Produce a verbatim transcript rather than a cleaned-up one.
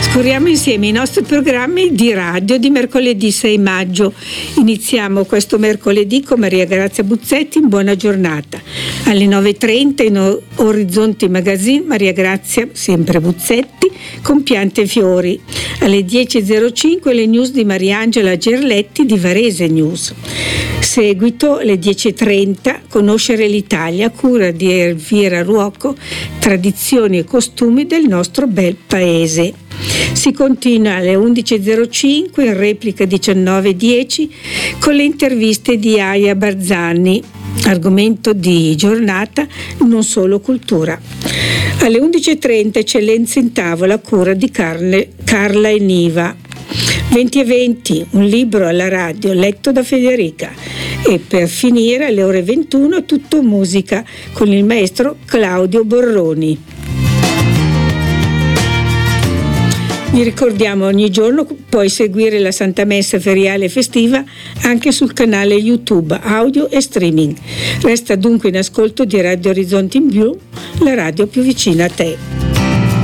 Scorriamo insieme i nostri programmi di radio di mercoledì sei maggio. Iniziamo questo mercoledì con Maria Grazia Buzzetti in Buona Giornata. Alle nove e trenta in Orizzonti Magazine Maria Grazia, sempre Buzzetti, con Piante e Fiori. Alle dieci e zero cinque le news di Mariangela Gerletti di Varese News. Seguito alle dieci e trenta Conoscere l'Italia a cura di Elvira Ruocco, tradizioni e costumi del nostro bel paese. Si continua alle undici e zero cinque, in replica diciannove e dieci, con le interviste di Aia Barzani, argomento di giornata non solo cultura. Alle undici e trenta Eccellenze in tavola a cura di Carne, Carla Eniva. venti e venti, un libro alla radio letto da Federica. E per finire alle ore ventuno tutto musica con il maestro Claudio Borroni. Vi ricordiamo, ogni giorno puoi seguire la Santa Messa feriale festiva anche sul canale YouTube, audio e streaming. Resta dunque in ascolto di Radio Orizzonti in Blu, la radio più vicina a te.